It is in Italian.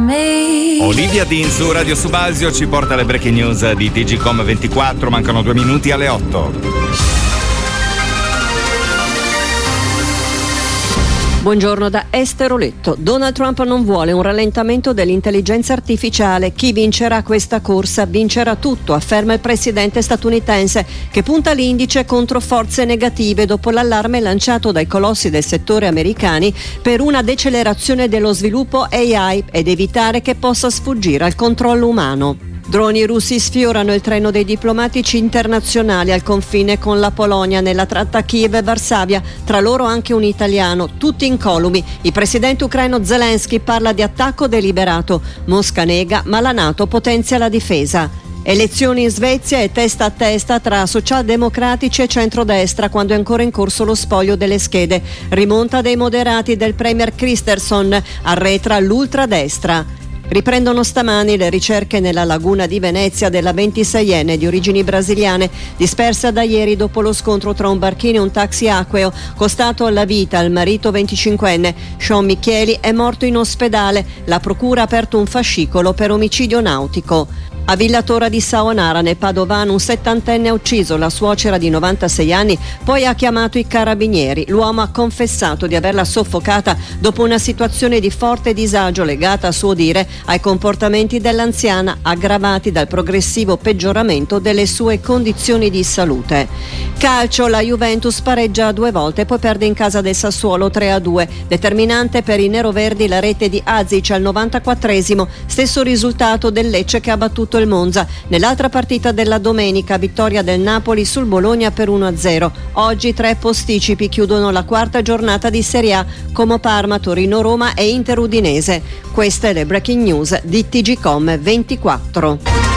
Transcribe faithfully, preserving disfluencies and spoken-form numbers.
me. Olivia Dean su Radio Subasio ci porta alle breaking news di T G Com ventiquattro, mancano due minuti alle otto. Buongiorno da Esther Oletto. Donald Trump non vuole un rallentamento dell'intelligenza artificiale. Chi vincerà questa corsa vincerà tutto, afferma il presidente statunitense, che punta l'indice contro forze negative dopo l'allarme lanciato dai colossi del settore americani per una decelerazione dello sviluppo A I ed evitare che possa sfuggire al controllo umano. Droni russi sfiorano il treno dei diplomatici internazionali al confine con la Polonia nella tratta Kiev-Varsavia, tra loro anche un italiano, tutti incolumi. Il presidente ucraino Zelensky parla di attacco deliberato. Mosca nega, ma la NATO potenzia la difesa. Elezioni in Svezia e testa a testa tra socialdemocratici e centrodestra quando è ancora in corso lo spoglio delle schede. Rimonta dei moderati del premier Kristersson, arretra l'ultradestra. Riprendono stamani le ricerche nella laguna di Venezia della ventiseienne di origini brasiliane, dispersa da ieri dopo lo scontro tra un barchino e un taxi acqueo, costato la vita al marito venticinquenne. Sean Micheli è morto in ospedale. La procura ha aperto un fascicolo per omicidio nautico. A Villa Tora di Saonara, nel Padovano, un settantenne ha ucciso la suocera di novantasei anni, poi ha chiamato i carabinieri. L'uomo ha confessato di averla soffocata dopo una situazione di forte disagio legata, a suo dire, ai comportamenti dell'anziana, aggravati dal progressivo peggioramento delle sue condizioni di salute. Calcio, la Juventus pareggia due volte, poi perde in casa del Sassuolo tre a due. Determinante per i neroverdi la rete di Azic al novantaquattresimo, stesso risultato del Lecce che ha battuto il Monza. Nell'altra partita della domenica, vittoria del Napoli sul Bologna per uno a zero. Oggi tre posticipi chiudono la quarta giornata di Serie A: Como Parma, Torino Roma e Inter Udinese. Queste le breaking news di T G Com ventiquattro.